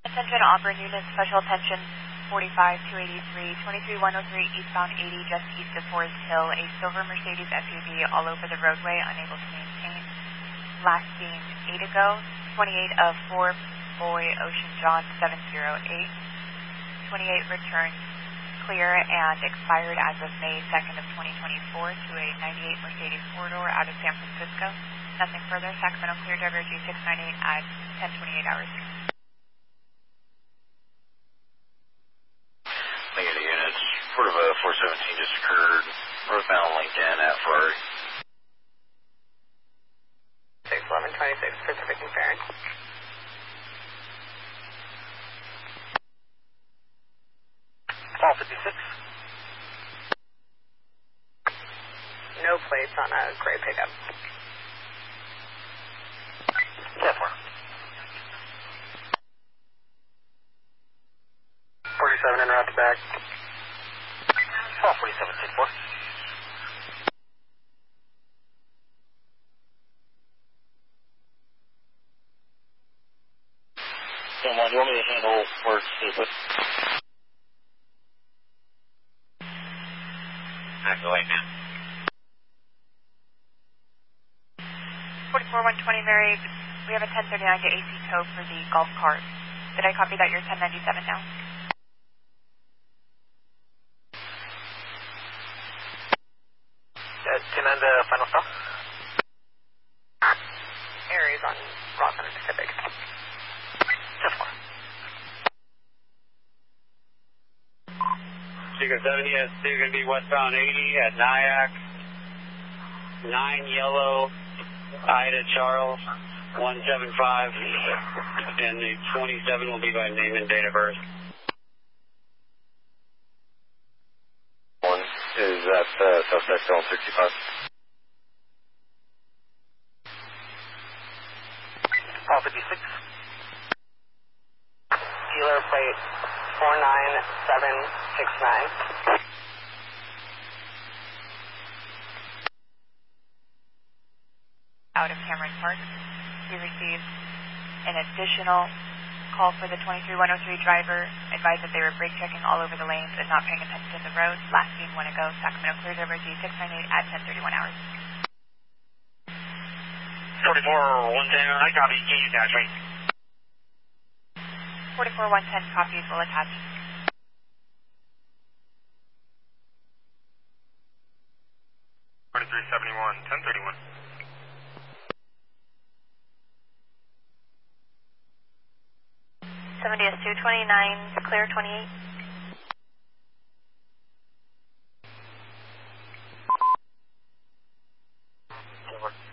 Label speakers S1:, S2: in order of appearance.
S1: Attention Auburn units, special attention 45-283, 23103 eastbound 80 just east of Forest Hill, a silver Mercedes SUV all over the roadway, unable to maintain. Last seen 8 ago, 28 of 4 Boy Ocean John 708. 28 returned clear and expired as of May 2nd of 2024 to a 98 Mercedes 4-door out of San Francisco. Nothing further. Sacramento clear, driver G698 at 10:28 hours.
S2: Negative units. Port of 417 just occurred. Northbound LinkedIn at Ferrari.
S3: 61126 Pacific and Farron.
S4: Call 56.
S3: No plates on a gray pickup.
S4: 10-4. 47 en route to back. Call 47-4.
S2: Someone, you want me to handle work stupid? Go away, man.
S1: 44120 Mary, we have a 1039 to AC tow for the golf cart. Did I copy that you're 1097 now?
S4: Can I end the final stop?
S3: Aries on Rock Center Pacific.
S4: 10-4.
S5: Seeker 70S2 going to be westbound 80 at Nyack. 9 yellow, Ida Charles, 175. And the 27 will be by name and date of birth.
S2: One is at suspect on 65.
S4: Call 56.
S3: Dealer plate 49769.
S1: Out of Cameron Park. We received an additional call for the 23103 driver, advised that they were brake checking all over the lanes and not paying attention to the road. Last seen 1 ago, Sacramento clear, driver G698 at 10:31 hours.
S4: 44-110, I copy, can you attach me?
S1: 44110 copies will attach.
S6: .71, 1031.
S1: S229, clear 28.